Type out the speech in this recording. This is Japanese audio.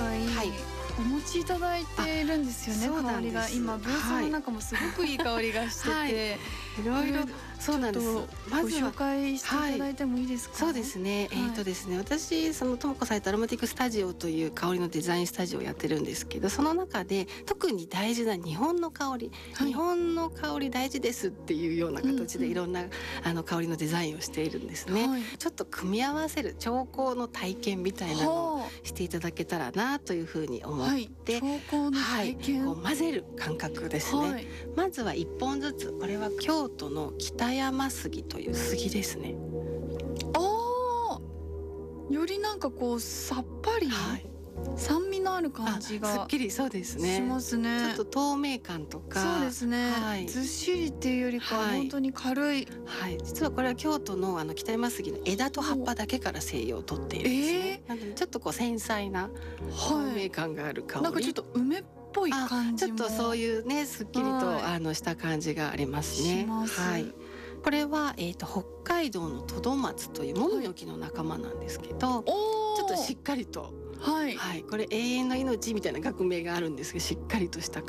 回、 はい、 お持ちいただいているんですよね。 そうなんです。 香りが今ブースの中もすごくいい香りがしてて、 はい、いろいろそうなんです。 まずご紹介していただいてもいいですか？ そうですね。ですね、私そのともこさんとアロマティックスタジオという香りのデザインスタジオをやってるんですけど、その中で特に大事な日本の香り、日本の香り大事ですっていうような形でいろんな、香りのデザインをしているんですね。ちょっと組み合わせる調香の体験みたいなのをしていただけたらなというふうに思って、 調香の体験、 こう混ぜる感覚ですね。まずは1本ずつ、これは京都の北山杉という杉ですね。 よりなんかこうさっぱり、酸味のある感じがすっきり、そうですね、 しますね。 ちょっと透明感とか、 そうですね、ずっしりっていうよりか本当に軽い、 実はこれは京都の北山杉の枝と葉っぱだけから精油を取っているんですね。なのでちょっとこう繊細な透明感がある香り、 なんかちょっと梅っぽい感じも、 ちょっとそういうね、すっきりと、した感じがありますね。これは、北海道のトドマツというモミの木の仲間なんですけど、ちょっとしっかりと、これ永遠の命みたいな学名があるんですけど、しっかりとした